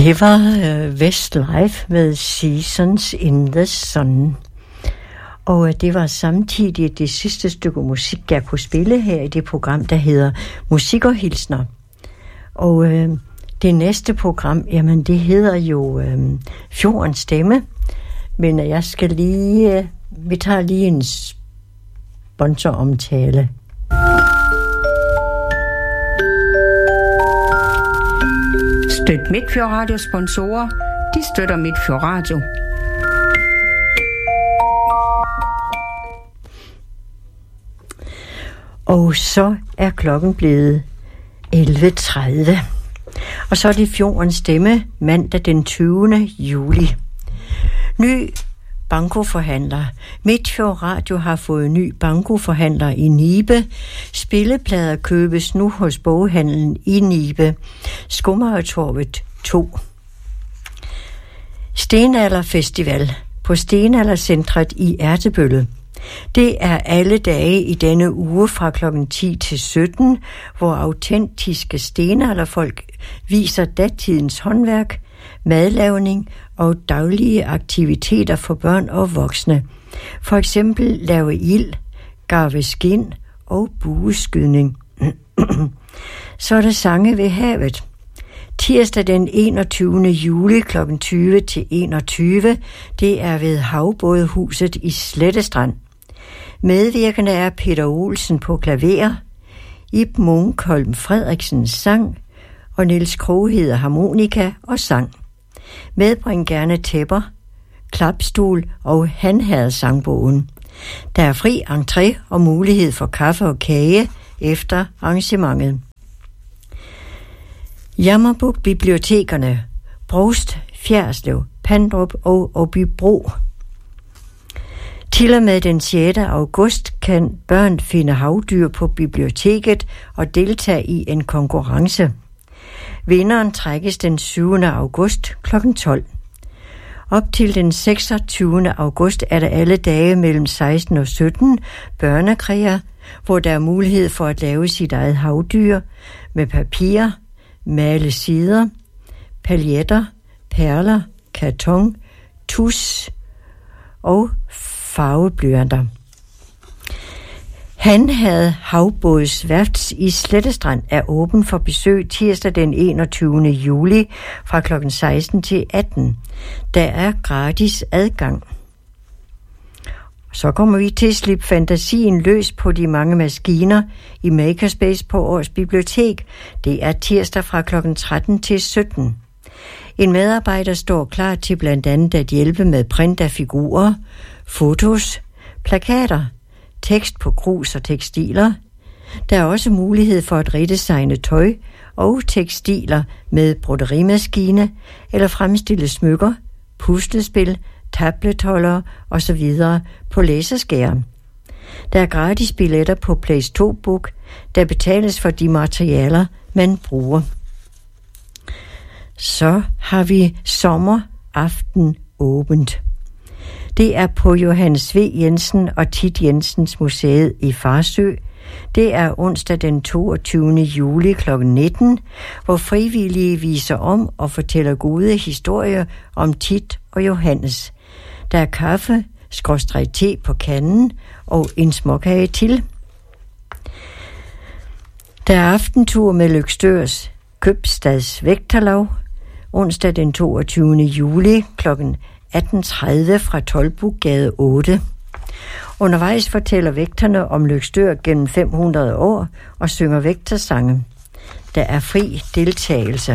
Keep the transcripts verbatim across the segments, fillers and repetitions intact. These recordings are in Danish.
Det var uh, Westlife med Seasons in the Sun. Og uh, det var samtidig det sidste stykke musik, jeg kunne spille her i det program, der hedder Musik og Hilsner. Og uh, det næste program, jamen det hedder jo uh, Fjordens Stemme. Men uh, jeg skal lige, uh, vi tager lige en sponsoromtale. Støt Midtfjord Radio sponsorer. De støtter Midtfjord Radio. Og så er klokken blevet elleve tredive. Og så er det Fjordens Stemme mandag den tyvende juli. Ny bankoforhandler. Midtfjord Radio har fået ny bankoforhandler i Nibe. Spilleplader købes nu hos boghandlen i Nibe. Skummertorvet to. Stenalderfestival på Stenaldercentret i Ertebølle. Det er alle dage i denne uge fra klokken ti til sytten, hvor autentiske stenalderfolk viser datidens håndværk, madlavning og daglige aktiviteter for børn og voksne. For eksempel lave ild, garve skind og bueskydning. Så er der sange ved havet. Tirsdag den enogtyvende juli klokken tyve til enogtyve, det er ved Havbådehuset i Slettestrand. Medvirkende er Peter Olsen på klaver, Ib Munkholm Frederiksen sang, og Niels Kroghed harmonika og sang. Medbring gerne tæpper, klapstol og hanherredssangbogen. Der er fri entré og mulighed for kaffe og kage efter arrangementet. Jammerbuk Bibliotekerne, Brovst, Fjerslev, Pandrup og Åbybro. Til og med den sjette august kan børn finde havdyr på biblioteket og deltage i en konkurrence. Vinderen trækkes den syvende august klokken tolv. Op til den seksogtyvende august er der alle dage mellem seksten og sytten børnekræer, hvor der er mulighed for at lave sit eget havdyr med papir, male sider, paljetter, perler, karton, tus og farveblyanter. Han havde Havbådsværft i Slettestrand er åben for besøg tirsdag den enogtyvende juli fra klokken seksten til atten. Der er gratis adgang. Så kommer vi til at slippe fantasien løs på de mange maskiner i Makerspace på Års Bibliotek. Det er tirsdag fra klokken tretten til sytten. En medarbejder står klar til blandt andet at hjælpe med print af figurer, fotos, plakater, tekst på krus og tekstiler. Der er også mulighed for at redesigne tøj og tekstiler med broderimaskine eller fremstille smykker, puslespil, tabletholdere osv. på laserskærm. Der er gratis billetter på Place to Book, der betales for de materialer, man bruger. Så har vi sommeraften åbent. Det er på Johannes V. Jensen og Tit Jensens Museet i Farsø. Det er onsdag den toogtyvende juli klokken nitten, hvor frivillige viser om og fortæller gode historier om Tit og Johannes. Der er kaffe, skråstreg te på kanden og en småkage til. Der er aftentur med Løgstørs Købstads Vægterlav, onsdag den toogtyvende juli klokken atten tredive fra Toldbugade otte. Undervejs fortæller vægterne om Løgstør gennem fem hundrede år og synger vægtersange. Der er fri deltagelse.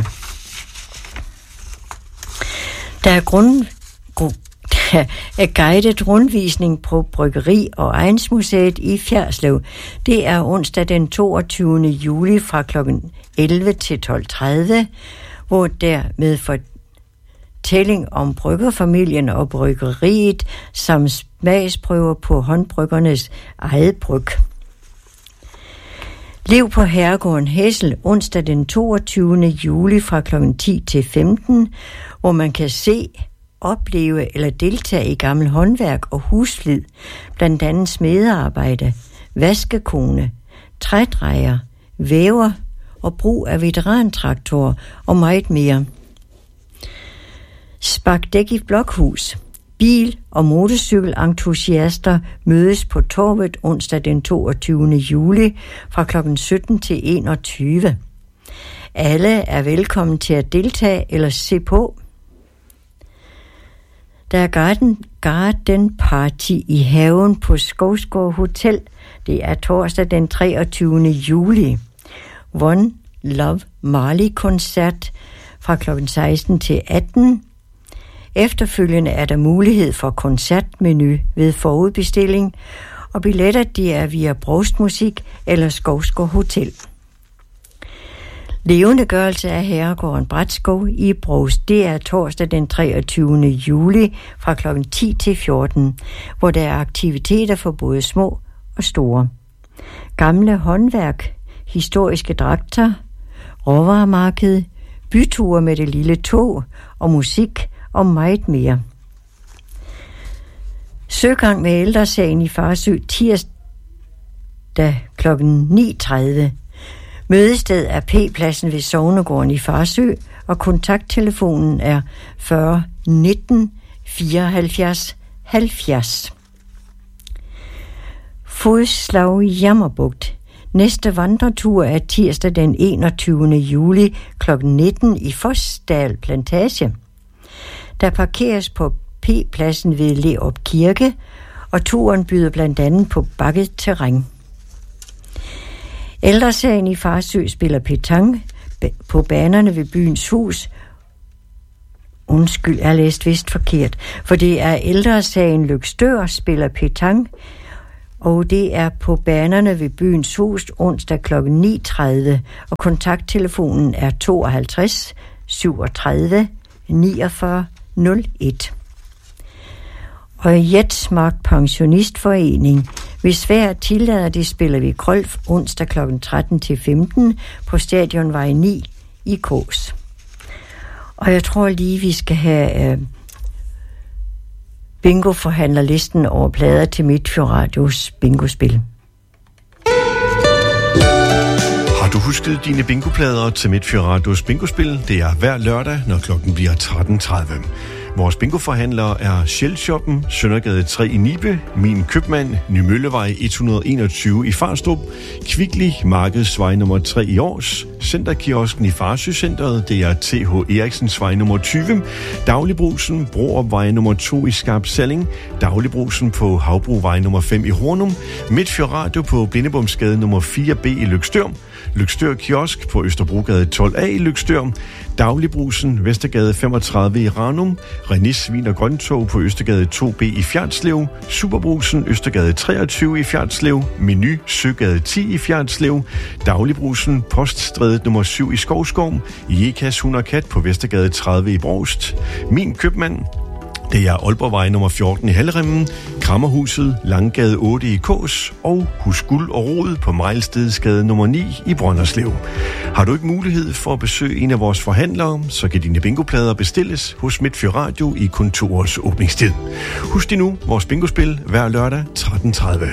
Der er grund, der er guidet rundvisning på Bryggeri- og Egnsmuseet i Fjerslev. Det er onsdag den toogtyvende juli fra klokken elleve til tolv tredive, hvor der med fortælling om bryggerfamilien og bryggeriet samt smagsprøver på håndbryggernes eget bryg. Liv på Herregården Hessel onsdag den toogtyvende juli fra klokken ti til femten, hvor man kan se, opleve eller deltage i gammel håndværk og husflid, blandt andet smedearbejde, vaskekone, trædrejer, væver og brug af veterantraktorer og meget mere. Spark dæk i blokhus. Bil- og motorcykelentusiaster mødes på Torvet onsdag den toogtyvende juli fra klokken sytten til enogtyve. Alle er velkommen til at deltage eller se på. Der er garden, garden party i haven på Skovsgård Hotel. Det er torsdag den treogtyvende juli. One Love Marley-koncert fra klokken seksten til atten. Efterfølgende er der mulighed for koncertmenu ved forudbestilling, og billetter de er via Brostmusik eller Skovsgård Hotel. Levendegørelse af herregården Bratskov i Brovst, det er torsdag den treogtyvende juli fra klokken ti til fjorten, hvor der er aktiviteter for både små og store. Gamle håndværk, historiske dragter, råvaremarked, byture med det lille tog og musik og meget mere. Søgang med ældresagen i Farsø tirsdag klokken ni tredive. Mødested er P-pladsen ved Sognegården i Farsø, og kontakttelefonen er fyrre nitten fireoghalvfjerds halvfjerds. Fodslag Jammerbugt. Næste vandretur er tirsdag den enogtyvende juli klokken nitten i Fosdal Plantage. Der parkeres på P-pladsen ved Leop Kirke, og turen byder blandt andet på bakket terræn. Ældresagen i Farsø spiller petanque på banerne ved byens hus. Undskyld, jeg læste vist forkert, for det er Ældresagen Løgstør spiller petanque, og det er på banerne ved byens hus onsdag klokken ni tredive, og kontakttelefonen er tooghalvtreds syvogtredive niogfyrre nul et. Og Jetsmark Pensionistforening. Hvis vejret tillader det, spiller vi golf onsdag klokken tretten til femten på Stadionvej ni i Kås. Og jeg tror lige, vi skal have øh, bingo-forhandlerlisten over plader til Midtfjord Radios bingospil. Har du husket dine bingoplader til Midtfjord Radios bingospil? Det er hver lørdag, når klokken bliver tretten tredive. Vores bingoforhandlere er Shellshoppen, Søndergade tre i Nibe, Min Købmand, Nymøllevej et hundrede og enogtyve i Farstrup, Kvickly, Markedsvej nummer tre i Års, Centerkiosken i Farsø-centret, det er T H Eriksensvej nummer tyve, Dagligbrusen, Broopvej nummer to i Skarp Salling, Dagligbrusen på Havbruvej nummer fem i Hornum, Midtfjord Radio på Blindebomsgade nummer fire B i Løgstør, Løgstør Kiosk på Østerbrogade tolv A i Løgstør, Dagligbrusen, Vestergade femogtredive i Ranum, René Svin og Grøntog på Østergade to B i Fjerdslev, Superbrusen, Østergade treogtyve i Fjerdslev, Menu, Søgade ti i Fjerdslev, Dagligbrusen, Poststrædet nummer syv i Skovskov, Jekas Hund og Kat på Vestergade tredive i Brovst, Min Købmand, det er Aalborgvej nummer fjorten i Halleremmen, Krammerhuset, Langgade otte i Kås og Hus Guld og Rod på Mejlstedsgade nummer ni i Brønderslev. Har du ikke mulighed for at besøge en af vores forhandlere, så kan dine bingoplader bestilles hos Midtfjord Radio i kontorets åbningstid. Husk dig nu, vores bingospil hver lørdag tretten tredive.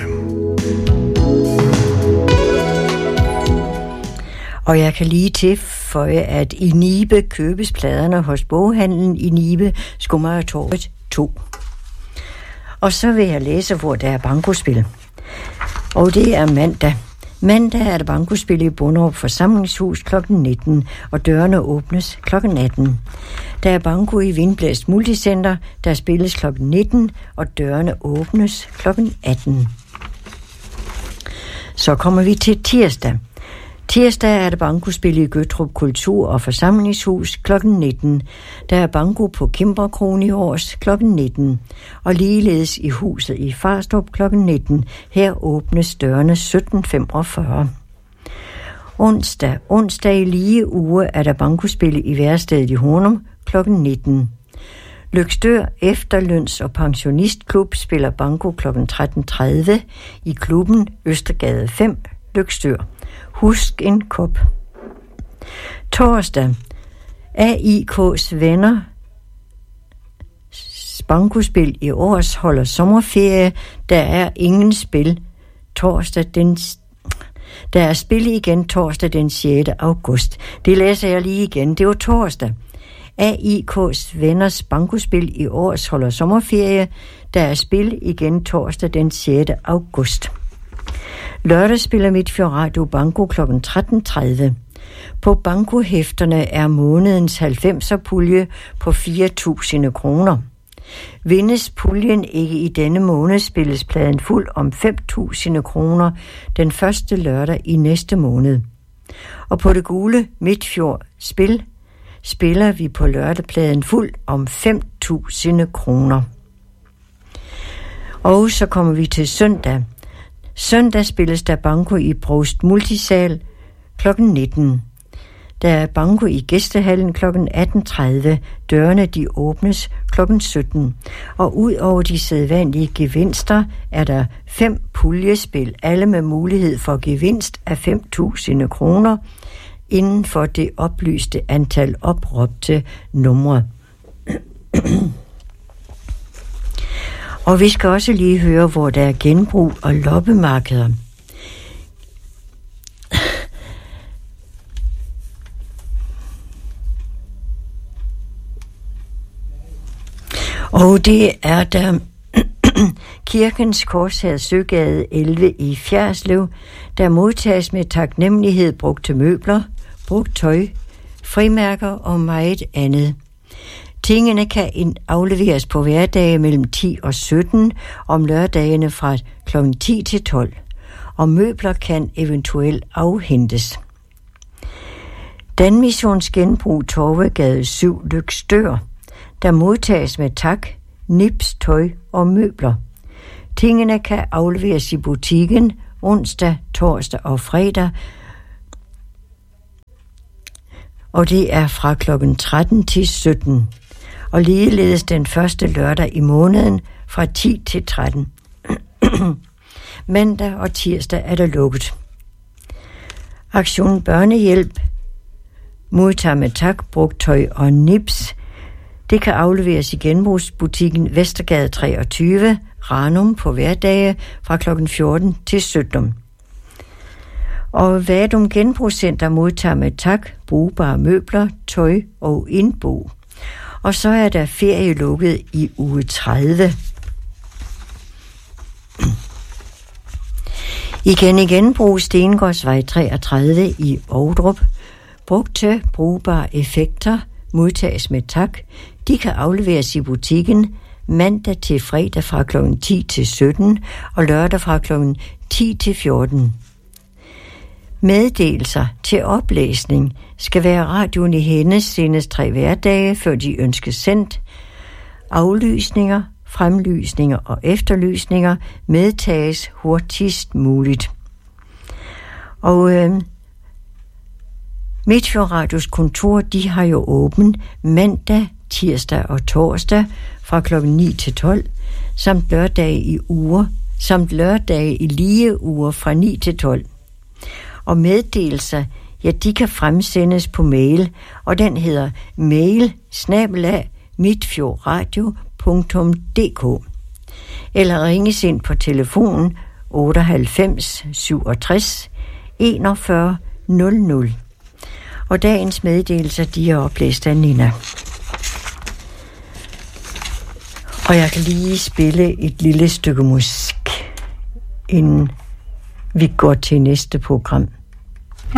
Og jeg kan lige tilføje, at i Nibe købes pladerne hos boghandlen i Nibe, Skummertorvet to. Og så vil jeg læse, hvor der er bankospil. Og det er mandag. Mandag er der bankospil i Bonderup Forsamlingshus klokken nitten, og dørene åbnes klokken atten. Der er banko i Vindblæst Multicenter, der spilles klokken nitten, og dørene åbnes klokken atten. Så kommer vi til tirsdag. Tirsdag er der bankospil i Gøttrup Kultur- og Forsamlingshus klokken nitten. Der er banko på Kimberkron i Års klokken nitten. Og ligeledes i huset i Farstrup klokken nitten. Her åbnes dørene sytten femogfyrre. Onsdag. Onsdag i lige uge er der bankospil i Værstedet i Hornum klokken nitten. Løgstør Efterløns- og Pensionistklub spiller banko klokken tretten tredive i klubben Østergade fem, Løgstør. Husk en kop. Torsdag. A I K's venner bankospil i Års holder sommerferie. Der er ingen spil. Torsdag den Der er spil igen torsdag den sjette august. Det læser jeg lige igen. Det var torsdag. A I K's Venners Bankospil i års holder sommerferie. Der er spil igen torsdag den sjette august. Lørdag spiller Midtfjord Radio Banko kl. tretten tredive. På bankohæfterne er månedens halvfemser-pulje på fire tusind kroner. Vindes puljen ikke i denne måned, spilles pladen fuld om fem tusind kroner den første lørdag i næste måned. Og på det gule Midtfjord Spil spiller vi på lørdagspladen fuld om fem tusind kroner. Og så kommer vi til søndag. Søndag spilles der banko i Brovst Multisal klokken nitten. Der er banko i Gæstehallen klokken atten tredive. Dørene de åbnes klokken sytten. Og ud over de sædvanlige gevinster er der fem puljespil, alle med mulighed for gevinst af fem tusind kroner inden for det oplyste antal opråbte numre. Og vi skal også lige høre, hvor der er genbrug og loppemarkeder. Og det er der Kirkens Korshær Søgade elleve i Fjerdslev, der modtages med taknemmelighed brugte møbler, brugt tøj, frimærker og meget andet. Tingene kan afleveres på hverdage mellem ti og sytten, om lørdagene fra klokken ti til tolv, og møbler kan eventuelt afhentes. Danmissions Genbrug Torvegade syv Løgstør, der modtages med tak, nips, tøj og møbler. Tingene kan afleveres i butikken onsdag, torsdag og fredag, og det er fra klokken tretten til sytten. Og ligeledes den første lørdag i måneden fra ti til tretten. Mandag og tirsdag er der lukket. Aktion Børnehjælp modtager med tak, brugt tøj og nips. Det kan afleveres i genbrugsbutikken Vestergade treogtyve, Ranum på hverdage fra klokken fjorten til sytten. Og Vadum Genbrugscenter modtager med tak, brugbare møbler, tøj og indbo. Og så er der ferie lukket i uge tredive. Igen i genbrug Stengårdsvej treogtredive i Ovdrup. Brugte brugbare effekter modtages med tak. De kan afleveres i butikken mandag til fredag fra klokken ti til sytten og lørdag fra klokken ti til fjorten. Meddelelser til oplæsning skal være radioen i hænde senest tre hverdage, før de ønskes sendt. Aflysninger, fremlysninger og efterlysninger medtages hurtigst muligt. Og øh, Midtfjord Radios kontor, de har jo åbent mandag, tirsdag og torsdag fra klokken ni til tolv, samt lørdage i uger, samt lørdage i lige uger fra ni til tolv. Og meddelelser, ja, de kan fremsendes på mail, og den hedder mail snabel-a midtfjordradio punktum d k eller ringes ind på telefonen otteoghalvfems syvogtres enogfyrre nul nul. Og dagens meddelelser, de er oplæst af Nina. Og jeg kan lige spille et lille stykke musik, inden vi går til næste program.